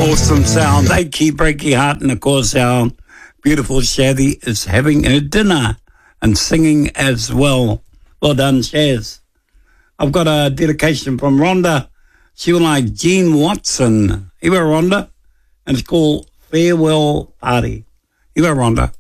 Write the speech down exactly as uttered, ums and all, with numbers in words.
Awesome sound. They keep breaking heart, and of course our beautiful Shazzy is having her dinner and singing as well. Well done, Shaz. I've got a dedication from Rhonda. She will like Gene Watson. Here, Rhonda. And it's called Farewell Party. Here, Rhonda.